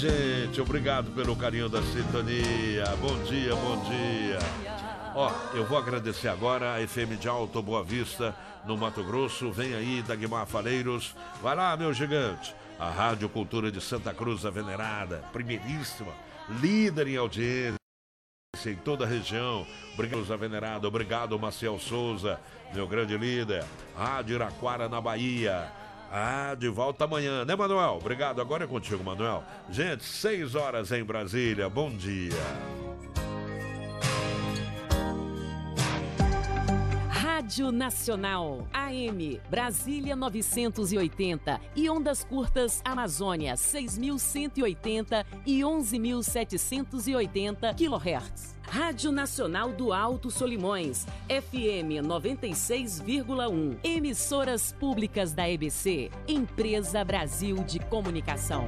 gente, obrigado pelo carinho da sintonia. Bom dia, bom dia. Ó, eu vou agradecer agora a FM de Alto Boa Vista, no Mato Grosso. Vem aí, Dagmar Faleiros. Vai lá, meu gigante. A Rádio Cultura de Santa Cruz, a venerada, primeiríssima, líder em audiência em toda a região. Obrigado, a venerada. Obrigado, Maciel Souza, meu grande líder. Rádio Iraquara, na Bahia. De volta amanhã, né, Manuel? Obrigado, agora é contigo, Manuel. Gente, 6 horas em Brasília, bom dia. Rádio Nacional, AM, Brasília 980 e ondas curtas Amazônia 6.180 e 11.780 kHz. Rádio Nacional do Alto Solimões, FM 96,1. Emissoras públicas da EBC, Empresa Brasil de Comunicação.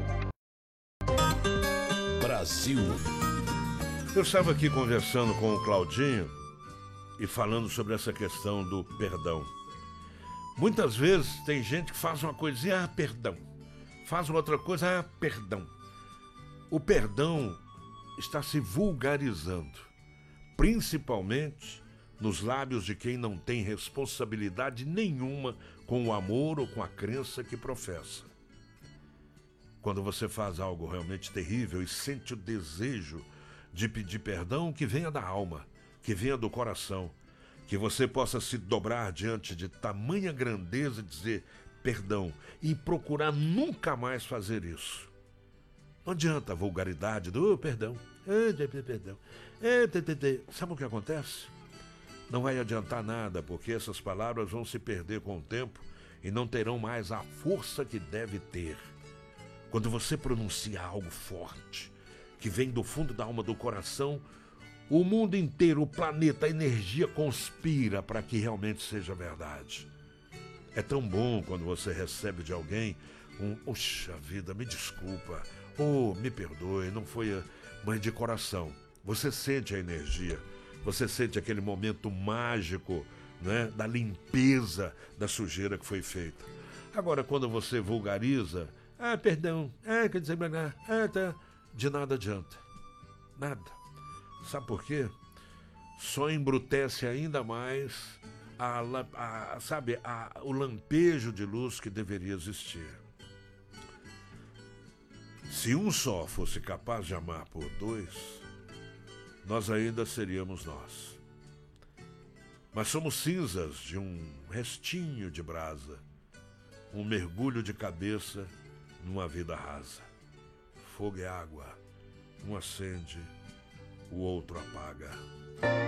Brasil. Eu estava aqui conversando com o Claudinho e falando sobre essa questão do perdão. Muitas vezes tem gente que faz uma coisinha, perdão. Faz outra coisa, perdão. O perdão está se vulgarizando, principalmente nos lábios de quem não tem responsabilidade nenhuma com o amor ou com a crença que professa. Quando você faz algo realmente terrível e sente o desejo de pedir perdão, que venha da alma, que venha do coração, que você possa se dobrar diante de tamanha grandeza e dizer perdão e procurar nunca mais fazer isso. Não adianta a vulgaridade do perdão. Perdão. Sabe o que acontece? Não vai adiantar nada, porque essas palavras vão se perder com o tempo e não terão mais a força que deve ter. Quando você pronuncia algo forte, que vem do fundo da alma do coração, o mundo inteiro, o planeta, a energia conspira para que realmente seja verdade. É tão bom quando você recebe de alguém "Puxa vida, me desculpa, me perdoe, não foi", mas de coração. Você sente a energia, você sente aquele momento mágico, né, da limpeza da sujeira que foi feita. Agora, quando você vulgariza, perdão, quer dizer, de nada adianta. Nada. Sabe por quê? Só embrutece ainda mais o lampejo de luz que deveria existir. Se um só fosse capaz de amar por dois, nós ainda seríamos nós. Mas somos cinzas de um restinho de brasa, um mergulho de cabeça numa vida rasa. Fogo é água, um acende, o outro apaga.